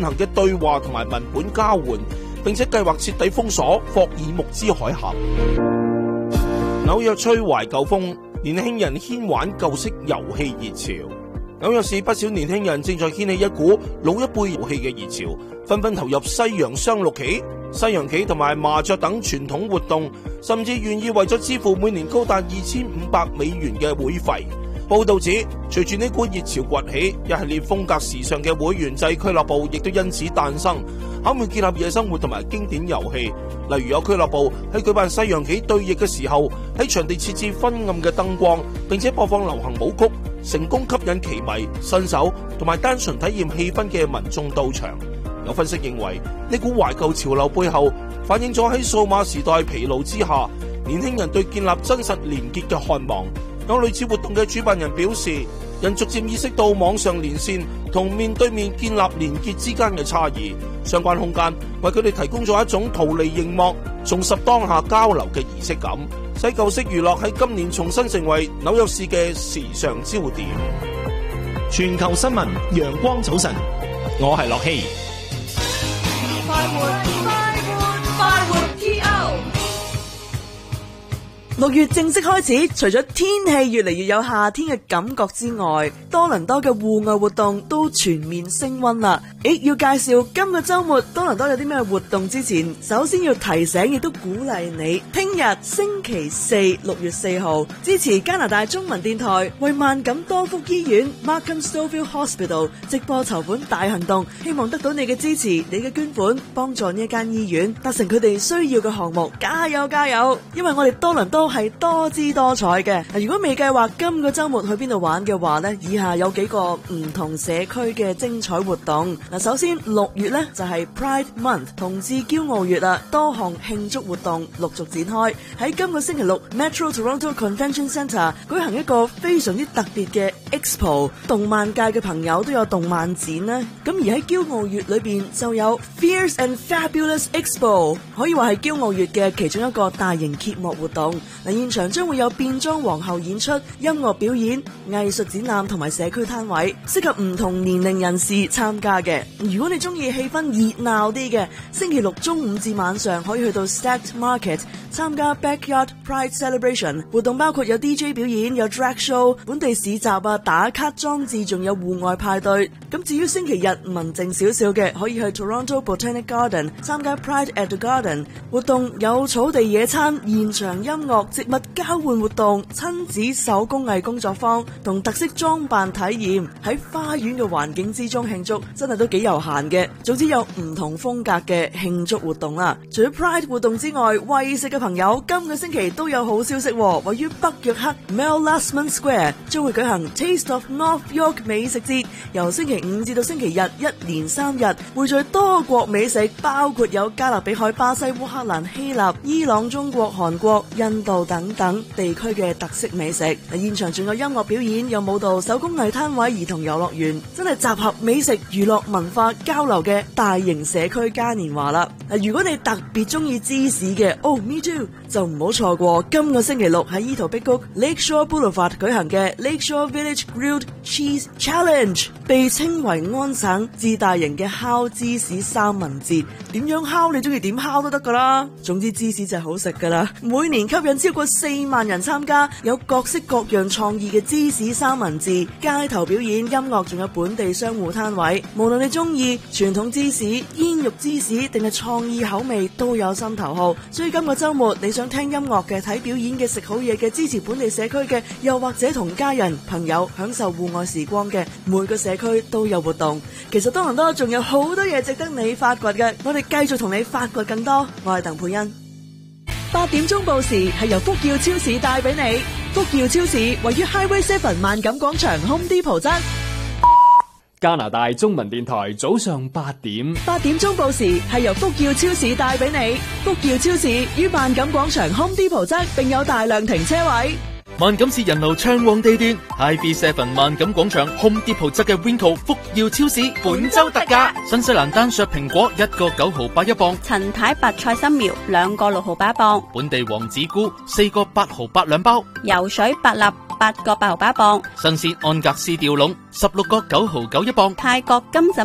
行嘅對話同埋文本交換，並且計劃徹底封鎖霍爾木茲海峽。紐約吹懷舊風，年輕人牽玩舊式遊戲熱潮。紐約市不少年輕人正在掀起一股老一輩遊戲嘅熱潮，紛紛投入西洋雙陸棋、西洋棋同埋麻雀等傳統活動，甚至願意為咗支付每年高達$2500嘅會費。報道指，隨住呢股熱潮崛起，一系列風格時尚嘅會員制俱樂部亦都因此誕生，巧妙結合夜生活同埋經典遊戲。例如有俱樂部喺舉辦西洋棋對弈嘅時候，喺場地設置昏暗嘅燈光，並且播放流行舞曲，成功吸引棋迷、新手同埋單純體驗氣氛嘅民眾到場。有分析認為，呢股懷舊潮流背後反映咗喺數碼時代疲勞之下，年輕人對建立真實連結嘅渴望。有類似活動嘅主辦人表示，人逐漸意識到網上連線同面對面建立連結之間嘅差異，相關空間為佢哋提供咗一種逃離熒幕、重拾當下交流嘅儀式感，使舊式娛樂喺今年重新成為紐約市嘅時尚焦點。 全球新聞，陽光早晨，我係樂希。 快活 PO。6月正式開始，除咗天氣越嚟越有夏天嘅感覺之外，多倫多嘅戶外活動都全面升溫啦。要介紹今個週末多倫多有啲咩活動之前，首先要提醒亦都鼓勵你，聽日星期四6月4號支持加拿大中文電台為萬錦多福醫院 Markham Stouffville Hospital 直播籌款大行動，希望得到你嘅支持，你嘅捐款幫助呢一間醫院達成佢哋需要嘅項目，加油加油！因為我哋多倫多係多姿多彩嘅。如果未計劃今個週末去邊度玩嘅話呢，以下有幾個唔同社區嘅精彩活動。首先6月呢就係 Pride Month 同志驕傲月啦，多項慶祝活動陸續展開。喺今個星期六 Metro Toronto Convention Centre 舉行一個非常之特別嘅 Expo， 動漫界嘅朋友都有動漫展啦。咁而喺驕傲月裏邊就有 Fierce and Fabulous Expo， 可以話係驕傲月嘅其中一個大型揭幕活動。現場將會有變裝皇后演出、音樂表演、藝術展覽同埋社區攤位，適合唔同年齡人士參加嘅。如果你中意氣氛熱鬧啲嘅，星期六中午至晚上可以去到 Stacked Market 參加 Backyard Pride Celebration 活動，包括有 DJ 表演、有 drag show、本地市集啊、打卡裝置，仲有戶外派對。咁至於星期日文靜少少嘅，可以去 Toronto Botanic Garden 參加 Pride at the Garden 活動，有草地野餐、現場音樂、植物交換活動、親子手工藝工作坊同特色裝扮體驗，喺花園嘅環境之中慶祝，真係都幾悠閒嘅。總之有唔同風格嘅慶祝活動啦。除咗 Pride 活動之外，為食嘅朋友今個星期都有好消息喎。位於北約克 Mel Lastman Square 將會舉行 Taste of North York 美食節，由星期五至到星期日一連3日，匯聚多國美食，包括有加勒比海、巴西、烏克蘭、希臘、伊朗、中國、韓國、印度等等地區嘅特色美食。現場仲有音樂表演、有舞蹈、手工藝攤位、兒童遊樂園，真係集合美食、娛樂、文化交流嘅大型社區嘉年華啦。如果你特別中意芝士嘅，me too， 就唔好錯過今個星期六喺伊圖碧谷 Lakeshore Boulevard 舉行嘅 Lakeshore Village Grilled Cheese Challenge， 被稱為安省至大型嘅烤芝士三文治。點樣烤你中意點烤都得噶啦，總之芝士就係好食噶啦。每年吸引超過4萬人參加，有各式各樣創意嘅芝士三文治、街頭表演、音樂，仲有本地商戶攤位。無論你中意傳統芝士、煙肉芝士定係創意口味，都有心頭好。所以今個週末你想聽音樂嘅、睇表演嘅、食好嘢嘅、支持本地社區嘅，又或者同家人朋友享受戶外時光嘅，每個社區都有活動。其實多倫多仲有好多嘢值得你發掘嘅，我哋繼續同你發掘更多。我係鄧佩欣。8點鐘報時係由福耀超市帶俾你。福耀超市位於 Highway 7萬錦廣場 Home Depot 側。 加拿大中文電台早上8點。 8點鐘報時係由福耀超市帶俾你。福耀超市於萬錦廣場 Home Depot 側，並有大量停車位。 萬錦市人流暢旺地段 ，Highway 7萬錦廣場 Home Depot 側嘅 Winco 福耀超市本周特價，新西蘭丹削蘋果1個9毫8一磅， 陳太白菜心苗2個6毫8一磅， 本地黃子菇4個8毫8兩包， 游水白蠟8個8毫8一磅， 新鮮安格斯吊籠16個9毫9一磅， 泰國金枕